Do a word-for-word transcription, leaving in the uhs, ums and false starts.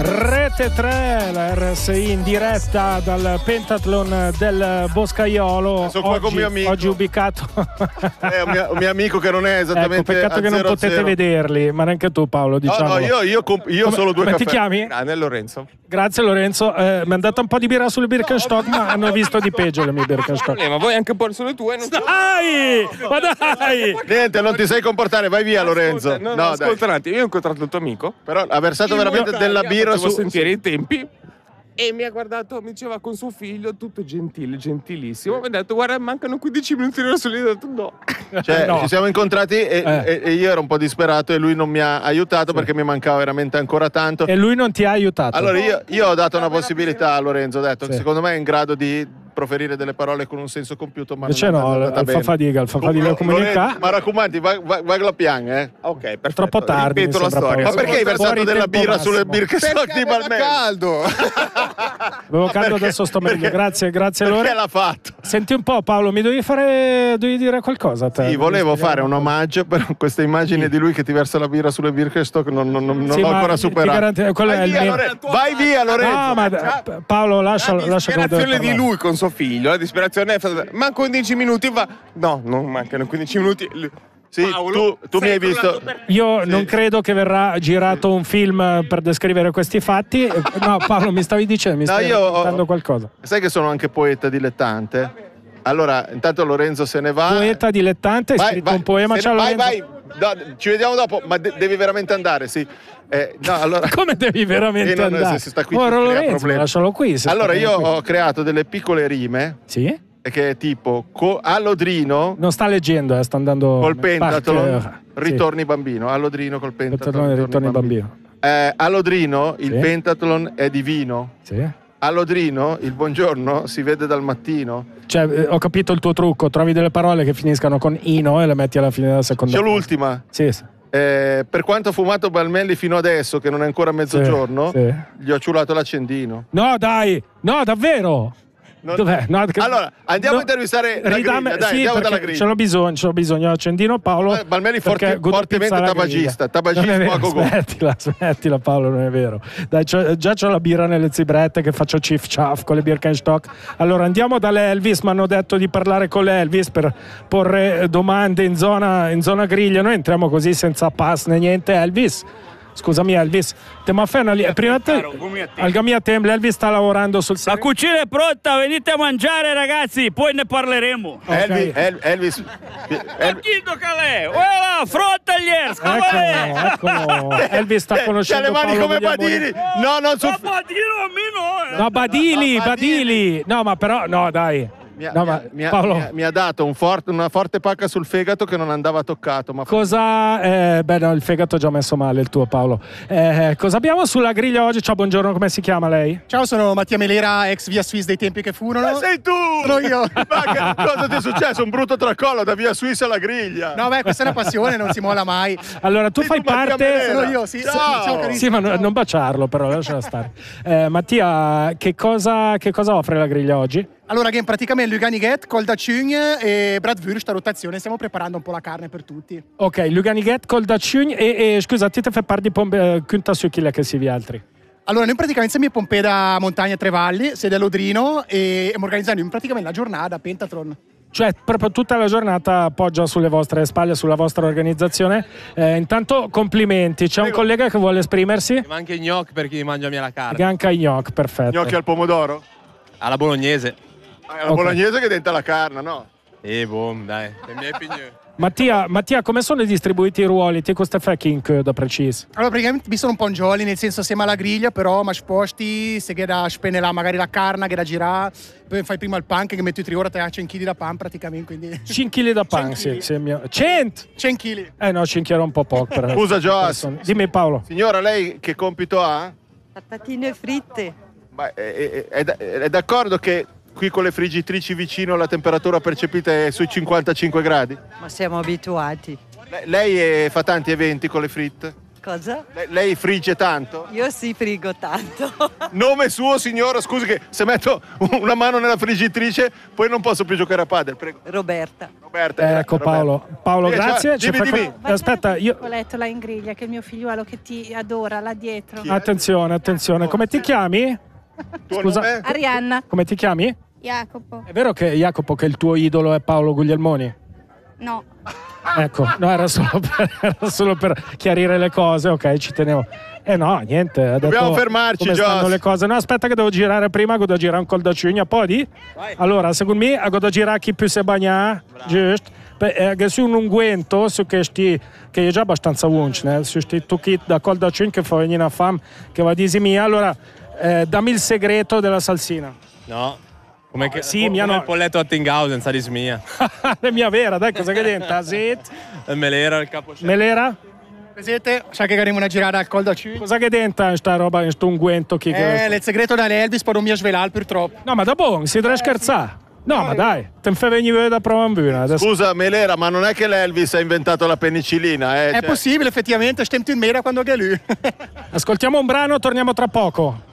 Rete tre, la R S I in diretta dal Pentathlon del Boscaiolo. Sono qua con mio amico. Oggi ubicato. È un mio, un mio amico che non è esattamente. Ecco, peccato a che non zero potete zero. vederli, ma neanche tu, Paolo. Diciamo. No, no, io, io, comp- io come, solo due come caffè. ti chiami? Grande Lorenzo. Grazie Lorenzo. Eh, mi è andata un po' di birra sulle Birkenstock, ma hanno visto di peggio le mie Birkenstock. Ma vuoi anche porre sulle tue? Non dai! Ma dai! Niente, non ti sai comportare, vai via Lorenzo. No, no, no, dai. ascolta un attimo, io ho incontrato il tuo amico. Però ha versato veramente della birra su su. sentire i tempi. E mi ha guardato, mi diceva con suo figlio, tutto gentile, gentilissimo. Mi ha detto, guarda, mancano quindici minuti di solo. Io ho detto no. Cioè, No. ci siamo incontrati e, Eh. e- e io ero un po' disperato e lui non mi ha aiutato perché mi mancava veramente ancora tanto. E lui non ti ha aiutato. Allora io, io ho dato una possibilità a Lorenzo, ho detto Sì. che secondo me è in grado di proferire delle parole con un senso compiuto, ma Invece non è no, andata al bene. fafadiga, al fafadiga Lo- comunica. Lorenzo, ma raccomandi, vai, vai, vai a piang, eh. Ok, perfetto. Troppo tardi, Ripeto mi la sembra, storia. Paolo. Ma perché hai versato Fuori della tempo birra massimo. sulle Birkenstock Perché di aveva Balmelli? caldo. Avevo caldo, Perché- adesso sto meglio. perché- Grazie, grazie Perché Lore. l'ha fatto? Senti un po' Paolo, mi devi fare, devi dire qualcosa a te. Sì, volevo Devi fare spiegare un una omaggio per questa immagine di lui che ti versa la birra sulle Birkenstock, non, non, non, non Sì, l'ho ma ancora ti superato. garanti- quello è Vai il via, mio- Lorenzo. Vai via Lorenzo. cosa. No, ma eh, Paolo, lascia, La lascia quello deve disperazione di parlare. lui con suo figlio, la disperazione è fatta. Ma quindici minuti va. No, non mancano quindici minuti. Sì, Paolo, tu, tu mi sei hai visto. tornato per- Io non credo che verrà girato un film per descrivere questi fatti. No, Paolo, mi stavi dicendo, mi No, stavi io ho- raccontando qualcosa. Sai che sono anche poeta dilettante? Allora, intanto Lorenzo se ne va. Poeta dilettante, hai Vai, scritto vai, un poema. se Ciao, ne- vai, Lorenzo. vai. No, ci vediamo dopo, ma de- devi veramente andare, sì. Eh, no, allora. Come devi veramente Eh, no, no, andare? se si sta qui Ora ci crea Lorenzo, problemi. lascialo qui. se Allora, sta io qui. ho creato delle piccole rime, Sì? che è tipo co- all'odrino Non sta leggendo, eh, sta andando col nel pentathlon, park, eh, ritorni bambino. All'odrino col sì. pentathlon, Pentathlon, ritorni bambino. Eh, all'odrino il Sì. pentathlon è divino. Sì. All'odrino il buongiorno si vede dal mattino. Cioè, eh, ho capito il tuo trucco, trovi delle parole che finiscano con ino e le metti alla fine della seconda. C'è frase. l'ultima. Sì, sì. Eh, per quanto ha fumato Balmelli fino adesso, che non è ancora mezzogiorno, sì. gli ho ciulato l'accendino. No, dai! No, davvero! Non- Dov'è? No, che- Allora, andiamo no, a intervistare la ridammi- griglia, dai, sì, andiamo perché dalla griglia. Ce l'ho bisogno, ce l'ho bisogno. Accendino Paolo. Eh, Balmelli perché forte- Good fortemente Pizza alla tabagista, griglia. tabagismo Non è vero, a go-go. Smettila, smettila Paolo, non è vero. Dai, c'ho- già c'ho la birra nelle zibrette che faccio ciff chaff con le Birkenstock. Allora andiamo dall'Elvis, mi hanno detto di parlare con l'Elvis per porre domande in zona, in zona griglia. Noi entriamo così senza pass né niente. Elvis, scusami Elvis, te ma fai una li- prima te, al mio tempo l'Elvis sta lavorando sul La cucina è pronta, venite a mangiare ragazzi, poi ne parleremo. Ok. Elvis, El- Elvis, El- Chiedo Calè, voilà, frontalier, Eccolo, eccolo. Elvis sta C'ha conoscendo le mani Paolo come Guglielmoni. Badini. No, non sul. Ma dillo a me no. eh. No, Badili, No, Badili. Badili. No, ma però, no, dai. Mi ha, No, mi ha- ma mi ha- Paolo, mi ha- mi ha dato un forte- una forte pacca sul fegato che non andava toccato. Ma cosa... Eh, beh, no, il fegato è già messo male il tuo, Paolo. Eh, cosa abbiamo sulla griglia oggi? Ciao, buongiorno, come si chiama lei? Ciao, sono Mattia Melera, ex Via Swiss dei tempi che furono. Ma sei tu! Sono io. Ma che cosa ti è successo? Un brutto tracollo da via Suisse alla griglia. No, beh, questa è una passione, non si molla mai. Allora, tu Sei fai tu, Mattia parte... Melera. Sono io, sì. Ciao. Ciao, carissimo. Sì, ma no- non baciarlo, però, lasciala stare. Eh, Mattia, che cosa, che cosa offre la griglia oggi? Allora, che praticamente Lugani Get, Col da Cugn e Bratwurst a rotazione. Stiamo preparando un po' la carne per tutti. Ok, Luganiget, Col da Cugn e, e scusa, ti te fai parte di pompe, Kunta su chi che si vi altri? Allora, noi praticamente siamo in Pompei da Montagna Trevalli, sede all'Odrino, e stiamo organizzando praticamente la giornata Pentathlon. Cioè, proprio tutta la giornata appoggia sulle vostre spalle, sulla vostra organizzazione. Eh, intanto, complimenti. C'è un collega che vuole esprimersi? Ma anche gnocchi per chi mangia mia la carne. Ganca Gnoc, perfetto. Gnocchi al pomodoro? Alla bolognese. Ah, è la Ok. bolognese che denta la carne, no? E boom, dai. Le mie opinioni. Mattia, Mattia, come sono distribuiti i ruoli? Ti cosa fai in da preciso? Allora, praticamente mi sono un po' in gioli, nel senso siamo alla griglia, però ma sposti, se che da spennere magari la carne, che da girare, poi fai prima il pan, che metti tre ore, te cento chili da pan praticamente, quindi... cinque chili da pan, sì, sì, mio. cento! cento chili. Eh no, cinque era un po' poco. Per Scusa, Joas. Dimmi Paolo. Signora, lei che compito ha? Patatine fritte. Ma è, è- è da- è d'accordo che qui con le friggitrici vicino la temperatura percepita è sui cinquantacinque gradi? Ma siamo abituati. Le- Lei eh, fa tanti eventi con le fritte? Cosa? Lei, lei frigge tanto? Io sì frigo tanto. Nome suo, signora? Scusi che se metto una mano nella friggitrice poi non posso più giocare a padel, prego. Roberta. Roberta. Eh, ecco Roberta. Paolo. Paolo, Sì, grazie. dimmi, Ci fa- dimmi. Aspetta, io... Ho letto là in griglia che il mio figliuolo che ti adora là dietro. Attenzione, attenzione. Come ti chiami? Tuo Scusa. nome? Arianna. Come ti chiami? Jacopo. È vero che Jacopo che il tuo idolo è Paolo Guglielmoni? No. Ecco, no, era solo per, era solo per chiarire le cose, ok, ci tenevo. Eh no, niente, ha detto Dobbiamo fermarci, come stanno Joss. le cose. No, aspetta che devo girare prima, devo girare un col da cugna, poi di? Allora, secondo me, devo girare chi più si bagna, giusto? Beh, che su un unguento, su che sti, che è già abbastanza unce, su sti tocchi da col da cugna che fa venire una fame, che va a dirsi mia, allora, eh, dammi il segreto della salsina. No. Come, che, sì, come mia no. il polletto a Tinghausen, sa di smia. È mia vera, dai, cosa che denta? Zit, Il melera, il capo. melera? Vedete, sa che faremo una girata al col da Ciugna. Cosa che denta sta roba, in sto unguento? Chi che... Eh, il segreto da Elvis, poi non mi svelare purtroppo. No, ma da buon, si deve scherzare. No, ma dai, te fai venire da prova in buona. Adesso... Scusa, Melera, ma non è che l'Elvis ha inventato la penicillina, eh? È Cioè- possibile, effettivamente, stemmo in mera quando è lui. Ascoltiamo un brano, torniamo tra poco.